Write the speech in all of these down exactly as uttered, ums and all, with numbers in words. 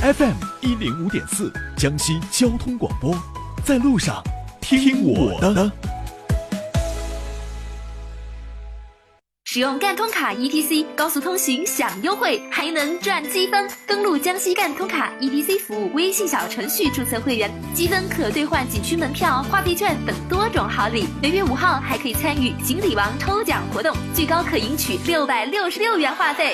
F M 一零五点四，江西交通广播，在路上听我的。 使用赣通卡 E T C 高速通行享优惠，还能赚积分。登录江西赣通卡 E T C 服务微信小程序注册会员，积分可兑换景区门票、话费券等多种好礼。每月五号还可以参与锦鲤王抽奖活动，最高可赢取六百六十六元话费。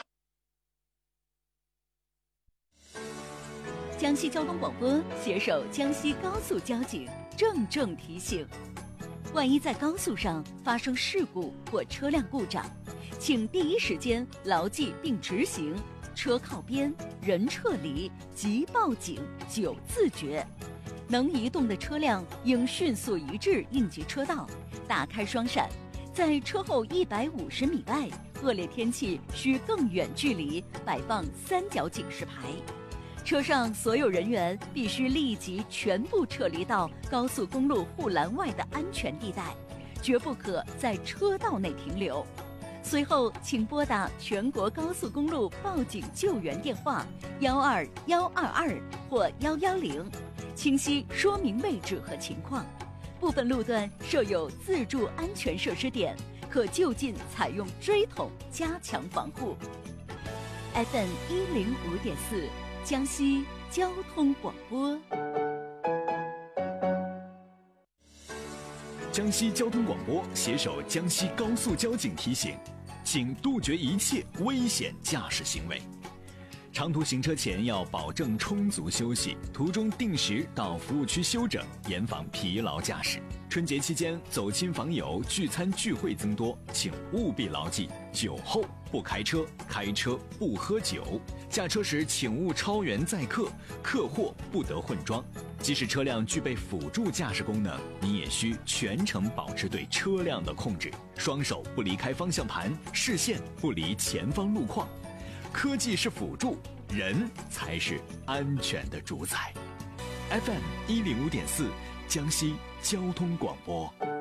江西交通广播携手江西高速交警郑重提醒：万一在高速上发生事故或车辆故障，请第一时间牢记并执行车靠边、人撤离、即报警九字诀。能移动的车辆应迅速移至应急车道，打开双闪，在车后一百五十米外，恶劣天气需更远距离摆放三角警示牌。车上所有人员必须立即全部撤离到高速公路护栏外的安全地带，绝不可在车道内停留。随后请拨打全国高速公路报警救援电话幺二幺二二或幺幺零，清晰说明位置和情况。部分路段设有自助安全设施点，可就近采用锥桶加强防护。F M 一零五点四，江西交通广播。 江西交通广播携手江西高速交警提醒，请杜绝一切危险驾驶行为。长途行车前要保证充足休息，途中定时到服务区休整，严防疲劳驾驶。春节期间走亲访友、聚餐聚会增多，请务必牢记：酒后不开车，开车不喝酒。驾车时请勿超员载客，客货不得混装。即使车辆具备辅助驾驶功能，你也需全程保持对车辆的控制，双手不离开方向盘，视线不离前方路况。科技是辅助，人才是安全的主宰。F M 一零五点四，江西交通广播。